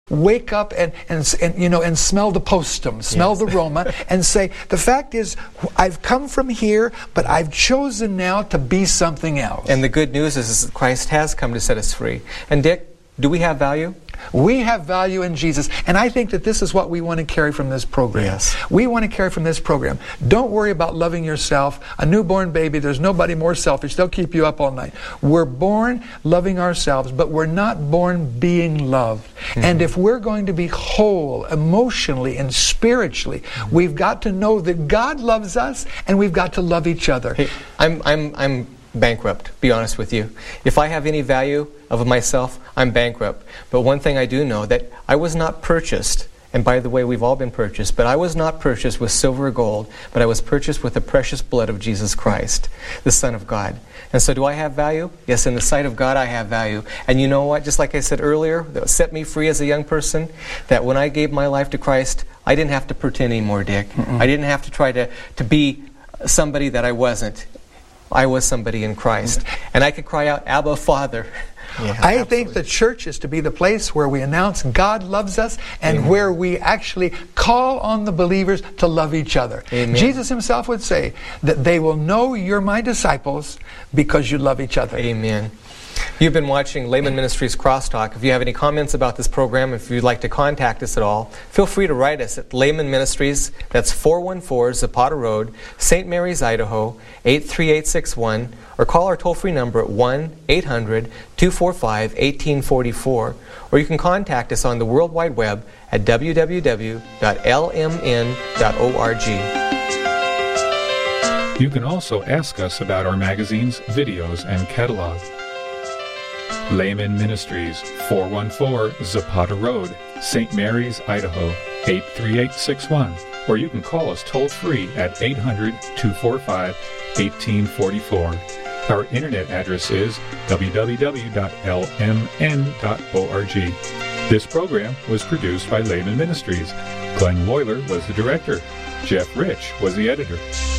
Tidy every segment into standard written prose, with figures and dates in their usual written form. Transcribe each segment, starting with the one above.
wake up and smell the postum, smell the aroma, and say, the fact is, I've come from here, but I've chosen now to be something else. And the good news is that Christ has come to set us free. And Dick, do we have value? We have value in Jesus, and I think that this is what we want to carry from this program. Yes. We want to carry from this program. Don't worry about loving yourself. A newborn baby, there's nobody more selfish. They'll keep you up all night. We're born loving ourselves, but we're not born being loved. Mm-hmm. And if we're going to be whole emotionally and spiritually, we've got to know that God loves us, and we've got to love each other. Hey, I'm bankrupt, be honest with you. If I have any value of myself, I'm bankrupt. But one thing I do know, that I was not purchased, and by the way, we've all been purchased, but I was not purchased with silver or gold, but I was purchased with the precious blood of Jesus Christ, the Son of God. And so do I have value? Yes, in the sight of God, I have value. And you know what? Just like I said earlier, that set me free as a young person, that when I gave my life to Christ, I didn't have to pretend anymore, Dick. I didn't have to try to be somebody that I wasn't. I was somebody in Christ. And I could cry out, Abba, Father. Yeah, I think the church is to be the place where we announce God loves us and where we actually call on the believers to love each other. Amen. Jesus himself would say that they will know you're my disciples because you love each other. Amen. You've been watching Layman Ministries Crosstalk. If you have any comments about this program, if you'd like to contact us at all, feel free to write us at Layman Ministries. That's 414 Zapata Road, St. Mary's, Idaho, 83861, or call our toll-free number at 1-800-245-1844. Or you can contact us on the World Wide Web at www.lmn.org. You can also ask us about our magazines, videos, and catalog. Layman Ministries, 414 Zapata Road, St. Mary's, Idaho, 83861. Or you can call us toll-free at 800-245-1844. Our internet address is www.lmn.org. This program was produced by Layman Ministries. Glenn Loyler was the director. Jeff Rich was the editor.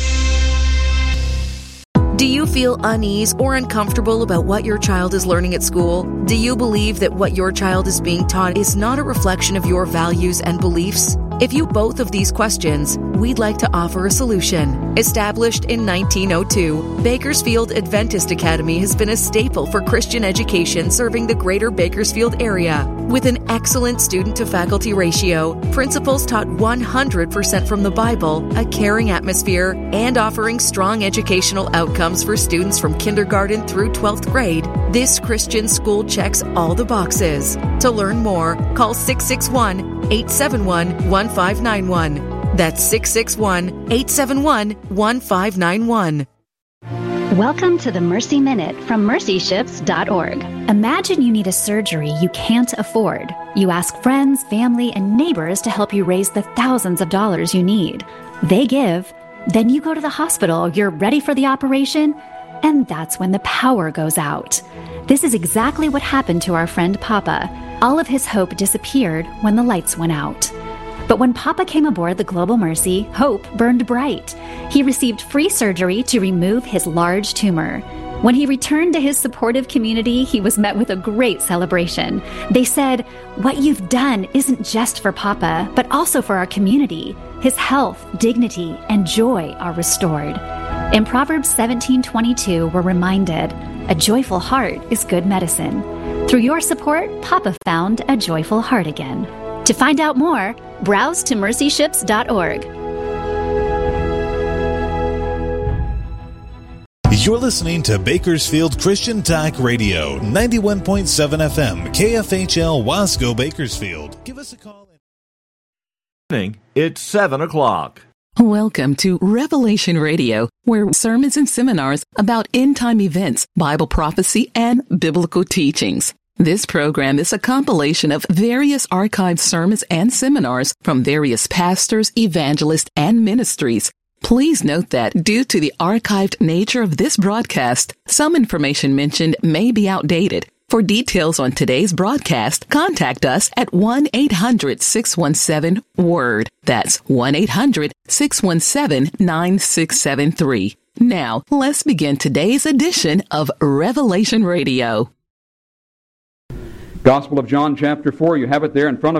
Do you feel unease or uncomfortable about what your child is learning at school? Do you believe that what your child is being taught is not a reflection of your values and beliefs? If you both of these questions, we'd like to offer a solution. Established in 1902, Bakersfield Adventist Academy has been a staple for Christian education serving the greater Bakersfield area. With an excellent student-to-faculty ratio, principals taught 100% from the Bible, a caring atmosphere, and offering strong educational outcomes for students from kindergarten through 12th grade, this Christian school checks all the boxes. To learn more, call 661-871-1591. That's 661-871-1591. Welcome to the Mercy Minute from mercyships.org. Imagine you need a surgery you can't afford. You ask friends, family, and neighbors to help you raise the thousands of dollars you need. They give. Then you go to the hospital, you're ready for the operation, and that's when the power goes out. This is exactly what happened to our friend Papa. All of his hope disappeared when the lights went out. But when Papa came aboard the Global Mercy, hope burned bright. He received free surgery to remove his large tumor. When he returned to his supportive community, he was met with a great celebration. They said, "What you've done isn't just for Papa, but also for our community. His health, dignity, and joy are restored." In Proverbs 17:22, we're reminded, "A joyful heart is good medicine." Through your support, Papa found a joyful heart again. To find out more, browse to mercyships.org. You're listening to Bakersfield Christian Talk Radio, 91.7 FM, KFHL Wasco, Bakersfield. Give us a call. It's 7 o'clock. Welcome to Revelation Radio, where sermons and seminars about end-time events, Bible prophecy, and biblical teachings. This program is a compilation of various archived sermons and seminars from various pastors, evangelists, and ministries. Please note that due to the archived nature of this broadcast, some information mentioned may be outdated. For details on today's broadcast, contact us at 1-800-617-WORD. That's 1-800-617-9673. Now, let's begin today's edition of Revelation Radio. Gospel of John, chapter 4. You have it there in front of you.